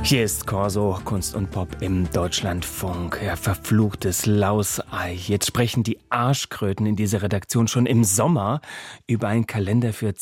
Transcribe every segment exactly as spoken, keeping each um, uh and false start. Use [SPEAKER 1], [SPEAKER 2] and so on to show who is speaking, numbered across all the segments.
[SPEAKER 1] Hier ist Corso, Kunst und Pop im Deutschlandfunk. Ja, verfluchtes Lausei. Jetzt sprechen die Arschkröten in dieser Redaktion schon im Sommer über einen Kalender für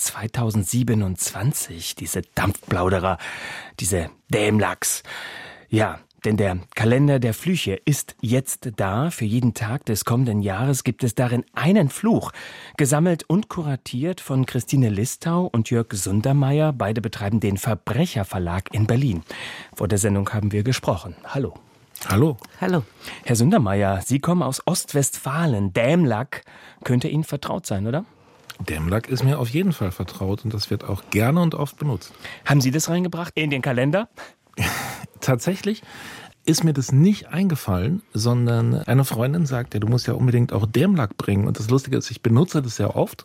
[SPEAKER 1] zweitausendsiebenundzwanzig. Diese Dampfplauderer, diese Dämlachs. Ja, denn der Kalender der Flüche ist jetzt da. Für jeden Tag des kommenden Jahres gibt es darin einen Fluch. Gesammelt und kuratiert von Christine Listau und Jörg Sundermeier. Beide betreiben den Verbrecherverlag in Berlin. Vor der Sendung haben wir gesprochen. Hallo.
[SPEAKER 2] Hallo.
[SPEAKER 3] Hallo.
[SPEAKER 1] Herr Sundermeier, Sie kommen aus Ostwestfalen. Dämlack könnte Ihnen vertraut sein, oder?
[SPEAKER 2] Dämlack ist mir auf jeden Fall vertraut und das wird auch gerne und oft benutzt.
[SPEAKER 1] Haben Sie das reingebracht in den Kalender?
[SPEAKER 2] Tatsächlich ist mir das nicht eingefallen, sondern eine Freundin sagte, du musst ja unbedingt auch Dämlack bringen. Und das Lustige ist, ich benutze das sehr oft,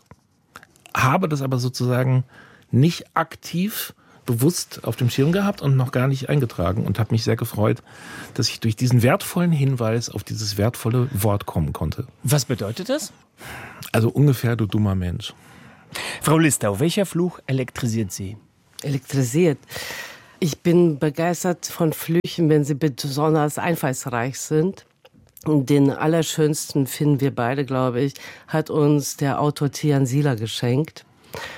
[SPEAKER 2] habe das aber sozusagen nicht aktiv bewusst auf dem Schirm gehabt und noch gar nicht eingetragen und habe mich sehr gefreut, dass ich durch diesen wertvollen Hinweis auf dieses wertvolle Wort kommen konnte.
[SPEAKER 1] Was bedeutet das?
[SPEAKER 2] Also ungefähr, du dummer Mensch.
[SPEAKER 1] Frau Listau, welcher Fluch elektrisiert Sie?
[SPEAKER 3] Elektrisiert. Ich bin begeistert von Flüchen, wenn sie besonders einfallsreich sind. Und den allerschönsten finden wir beide, glaube ich, hat uns der Autor Tian Sila geschenkt.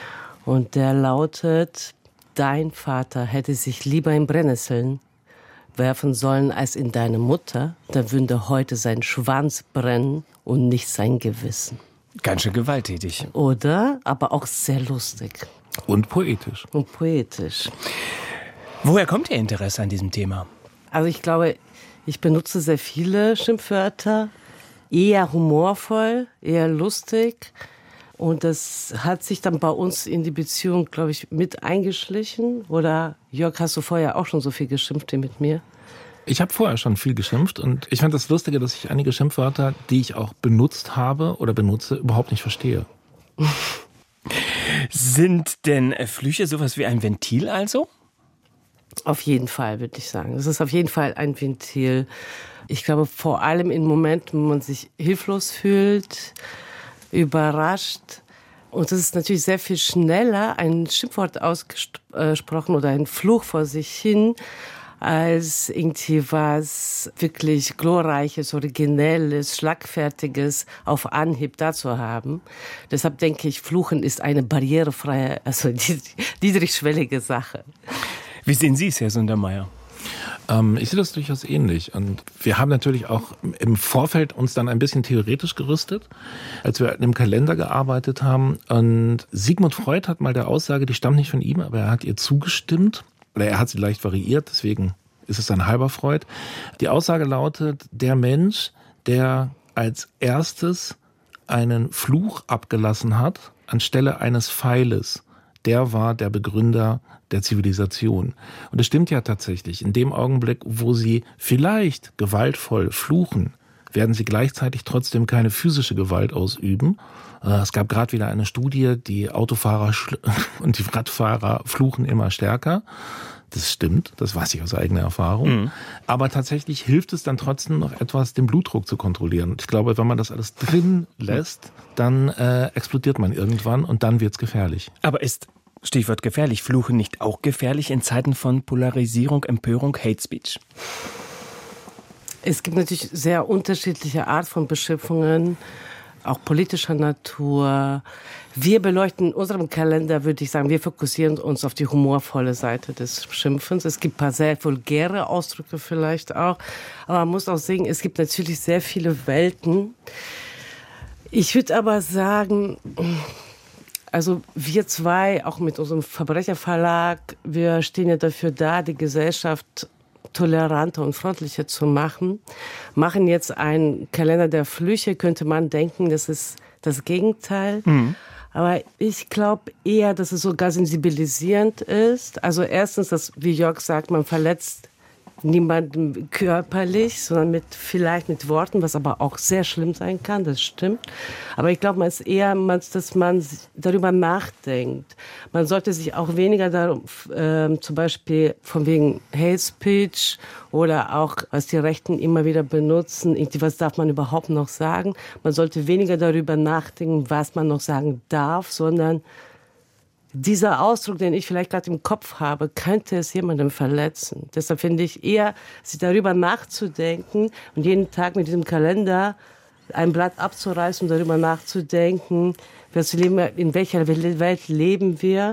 [SPEAKER 3] Und der lautet: Dein Vater hätte sich lieber in Brennnesseln werfen sollen als in deine Mutter. Da würde heute sein Schwanz brennen und nicht sein Gewissen.
[SPEAKER 1] Ganz schön gewalttätig.
[SPEAKER 3] Oder? Aber auch sehr lustig.
[SPEAKER 2] Und poetisch.
[SPEAKER 3] Und poetisch.
[SPEAKER 1] Woher kommt Ihr Interesse an diesem Thema?
[SPEAKER 3] Also ich glaube, ich benutze sehr viele Schimpfwörter, eher humorvoll, eher lustig. Und das hat sich dann bei uns in die Beziehung, glaube ich, mit eingeschlichen. Oder Jörg, hast du vorher auch schon so viel geschimpft wie mit mir?
[SPEAKER 2] Ich habe vorher schon viel geschimpft und ich fand das Lustige, dass ich einige Schimpfwörter, die ich auch benutzt habe oder benutze, überhaupt nicht verstehe.
[SPEAKER 1] Sind denn Flüche sowas wie ein Ventil also?
[SPEAKER 3] Auf jeden Fall, würde ich sagen. Es ist auf jeden Fall ein Ventil. Ich glaube, vor allem in Momenten, wo man sich hilflos fühlt, überrascht. Und es ist natürlich sehr viel schneller, ein Schimpfwort ausgesprochen oder ein Fluch vor sich hin, als irgendwie was wirklich Glorreiches, Originelles, Schlagfertiges auf Anhieb dazu haben. Deshalb denke ich, Fluchen ist eine barrierefreie, also niedrigschwellige Sache.
[SPEAKER 1] Wie sehen Sie es, Herr Sundermeier?
[SPEAKER 2] Ähm, ich sehe das durchaus ähnlich. Und wir haben natürlich auch im Vorfeld uns dann ein bisschen theoretisch gerüstet, als wir im Kalender gearbeitet haben. Und Sigmund Freud hat mal der Aussage, die stammt nicht von ihm, aber er hat ihr zugestimmt. Oder er hat sie leicht variiert, deswegen ist es ein halber Freud. Die Aussage lautet, der Mensch, der als erstes einen Fluch abgelassen hat, anstelle eines Pfeiles, der war der Begründer der Zivilisation. Und es stimmt ja tatsächlich, in dem Augenblick, wo sie vielleicht gewaltvoll fluchen, werden sie gleichzeitig trotzdem keine physische Gewalt ausüben. Es gab gerade wieder eine Studie, die Autofahrer und die Radfahrer fluchen immer stärker. Das stimmt, das weiß ich aus eigener Erfahrung. Mhm. Aber tatsächlich hilft es dann trotzdem noch etwas, den Blutdruck zu kontrollieren. Und ich glaube, wenn man das alles drin lässt, dann äh, explodiert man irgendwann und dann wird's gefährlich.
[SPEAKER 1] Aber ist, Stichwort gefährlich, Fluchen nicht auch gefährlich in Zeiten von Polarisierung, Empörung, Hate Speech?
[SPEAKER 3] Es gibt natürlich sehr unterschiedliche Art von Beschimpfungen, auch politischer Natur. Wir beleuchten in unserem Kalender, würde ich sagen, wir fokussieren uns auf die humorvolle Seite des Schimpfens. Es gibt ein paar sehr vulgäre Ausdrücke vielleicht auch. Aber man muss auch sehen, es gibt natürlich sehr viele Welten. Ich würde aber sagen, also wir zwei, auch mit unserem Verbrecherverlag, wir stehen ja dafür da, die Gesellschaft toleranter und freundlicher zu machen. Machen jetzt einen Kalender der Flüche, könnte man denken, das ist das Gegenteil. Mhm. Aber ich glaube eher, dass es sogar sensibilisierend ist. Also erstens, dass, wie Jörg sagt, man verletzt niemanden körperlich, sondern mit, vielleicht mit Worten, was aber auch sehr schlimm sein kann, das stimmt. Aber ich glaube, man ist eher, dass man darüber nachdenkt. Man sollte sich auch weniger darum, äh, zum Beispiel von wegen Hate Speech oder auch, was die Rechten immer wieder benutzen, irgendwie, was darf man überhaupt noch sagen. Man sollte weniger darüber nachdenken, was man noch sagen darf, sondern dieser Ausdruck, den ich vielleicht gerade im Kopf habe, könnte es jemandem verletzen. Deshalb finde ich eher, sich darüber nachzudenken und jeden Tag mit diesem Kalender ein Blatt abzureißen und darüber nachzudenken, in welcher Welt leben wir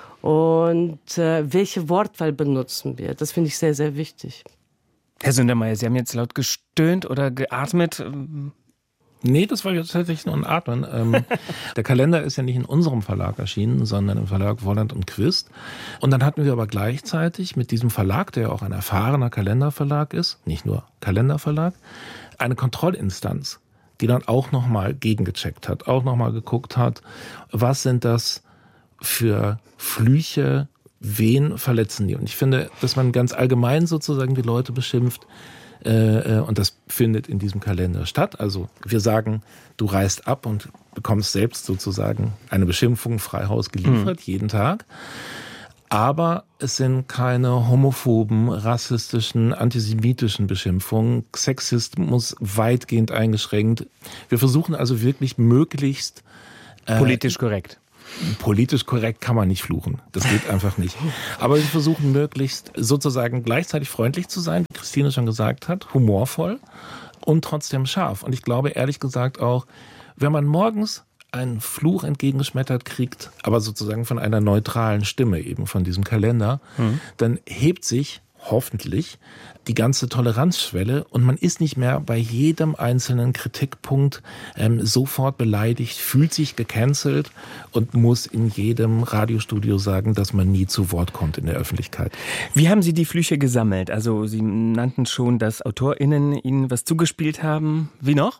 [SPEAKER 3] und äh, welche Wortwahl benutzen wir. Das finde ich sehr, sehr wichtig.
[SPEAKER 1] Herr Sündermeier, Sie haben jetzt laut gestöhnt oder geatmet.
[SPEAKER 2] Nee, das war jetzt tatsächlich nur ein Atmen. Ähm, der Kalender ist ja nicht in unserem Verlag erschienen, sondern im Verlag Wolland und Quist. Und dann hatten wir aber gleichzeitig mit diesem Verlag, der ja auch ein erfahrener Kalenderverlag ist, nicht nur Kalenderverlag, eine Kontrollinstanz, die dann auch nochmal gegengecheckt hat, auch nochmal geguckt hat, was sind das für Flüche, wen verletzen die? Und ich finde, dass man ganz allgemein sozusagen die Leute beschimpft, äh, und das findet in diesem Kalender statt. Also wir sagen, du reist ab und bekommst selbst sozusagen eine Beschimpfung frei Haus geliefert, mhm. jeden Tag. Aber es sind keine homophoben, rassistischen, antisemitischen Beschimpfungen. Sexismus weitgehend eingeschränkt. Wir versuchen also wirklich möglichst
[SPEAKER 1] äh, politisch korrekt.
[SPEAKER 2] Politisch korrekt kann man nicht fluchen. Das geht einfach nicht. Aber wir versuchen möglichst sozusagen gleichzeitig freundlich zu sein, wie Christine schon gesagt hat, humorvoll und trotzdem scharf. Und ich glaube ehrlich gesagt auch, wenn man morgens einen Fluch entgegengeschmettert kriegt, aber sozusagen von einer neutralen Stimme, eben von diesem Kalender, mhm. dann hebt sich hoffentlich die ganze Toleranzschwelle und man ist nicht mehr bei jedem einzelnen Kritikpunkt ähm, sofort beleidigt, fühlt sich gecancelt und muss in jedem Radiostudio sagen, dass man nie zu Wort kommt in der Öffentlichkeit.
[SPEAKER 1] Wie haben Sie die Flüche gesammelt? Also Sie nannten schon, dass AutorInnen Ihnen was zugespielt haben. Wie noch?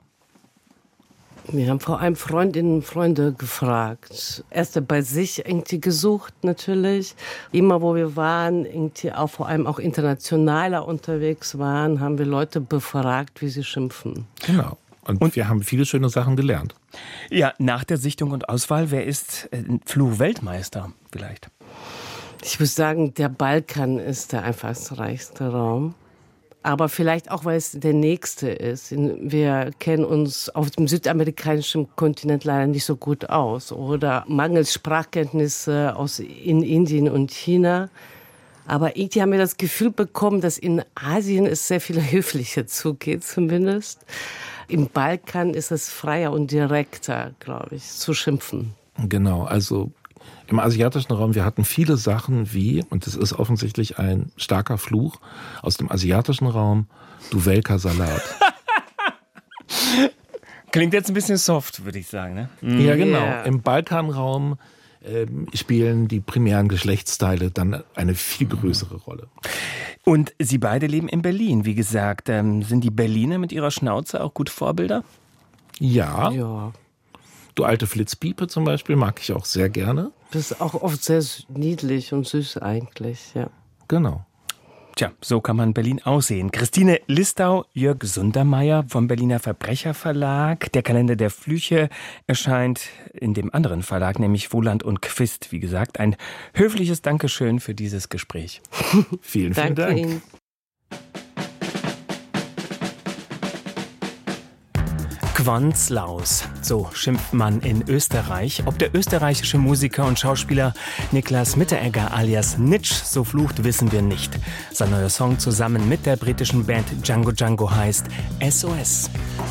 [SPEAKER 3] Wir haben vor allem Freundinnen und Freunde gefragt. Erst bei sich irgendwie gesucht natürlich. Immer wo wir waren, irgendwie auch vor allem auch internationaler unterwegs waren, haben wir Leute befragt, wie sie schimpfen.
[SPEAKER 2] Genau. Und, und wir haben viele schöne Sachen gelernt.
[SPEAKER 1] Ja, nach der Sichtung und Auswahl, wer ist Fluch-Weltmeister vielleicht?
[SPEAKER 3] Ich würde sagen, der Balkan ist der einfallsreichste Raum. Aber vielleicht auch, weil es der nächste ist. Wir kennen uns auf dem südamerikanischen Kontinent leider nicht so gut aus. Oder mangels Sprachkenntnisse aus in Indien und China. Aber irgendwie haben wir das Gefühl bekommen, dass in Asien es sehr viel höflicher zugeht zumindest. Im Balkan ist es freier und direkter, glaube ich, zu schimpfen.
[SPEAKER 2] Genau, also im asiatischen Raum, wir hatten viele Sachen wie, und das ist offensichtlich ein starker Fluch aus dem asiatischen Raum, du welker Salat.
[SPEAKER 1] Klingt jetzt ein bisschen soft, würde ich sagen, ne?
[SPEAKER 2] Ja, genau. Yeah. Im Balkanraum äh, spielen die primären Geschlechtsteile dann eine viel größere Rolle.
[SPEAKER 1] Und Sie beide leben in Berlin, wie gesagt. Ähm, sind die Berliner mit ihrer Schnauze auch gut Vorbilder?
[SPEAKER 2] Ja.
[SPEAKER 3] Ja.
[SPEAKER 2] Du alte Flitzpiepe zum Beispiel mag ich auch sehr gerne.
[SPEAKER 3] Das ist auch oft sehr niedlich und süß eigentlich, ja.
[SPEAKER 2] Genau.
[SPEAKER 1] Tja, so kann man Berlin aussehen. Christine Listau, Jörg Sundermeier vom Berliner Verbrecherverlag. Der Kalender der Flüche erscheint in dem anderen Verlag, nämlich Wolland und Quist. Wie gesagt, ein höfliches Dankeschön für dieses Gespräch.
[SPEAKER 2] Vielen, vielen Dank.
[SPEAKER 3] Ihnen.
[SPEAKER 1] Quanzlaus, so schimpft man in Österreich. Ob der österreichische Musiker und Schauspieler Niklas Mitteregger alias Nitsch so flucht, wissen wir nicht. Sein neuer Song zusammen mit der britischen Band Django Django heißt S O S.